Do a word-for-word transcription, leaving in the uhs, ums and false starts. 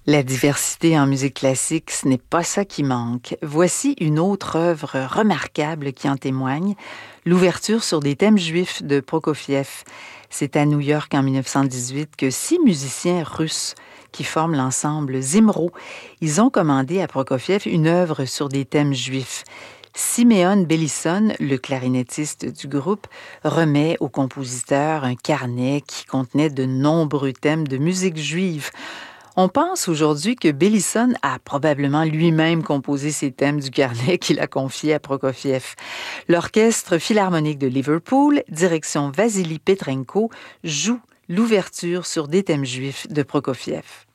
La diversité en musique classique, ce n'est pas ça qui manque. Voici une autre œuvre remarquable qui en témoigne, l'ouverture sur des thèmes juifs de Prokofiev. C'est à New York en dix-neuf cent dix-huit que six musiciens russes qui forment l'ensemble Zimro, ils ont commandé à Prokofiev une œuvre sur des thèmes juifs. Simeon Bellisson, le clarinettiste du groupe, remet au compositeur un carnet qui contenait de nombreux thèmes de musique juive. On pense aujourd'hui que Bellisson a probablement lui-même composé ces thèmes du carnet qu'il a confié à Prokofiev. L'Orchestre philharmonique de Liverpool, direction Vassili Petrenko, joue l'ouverture sur des thèmes juifs de Prokofiev.